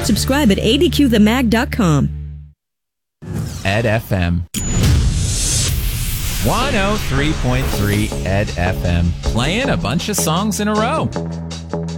Subscribe at adqthemag.com. Ed FM. 103.3 Ed FM. Playing a bunch of songs in a row.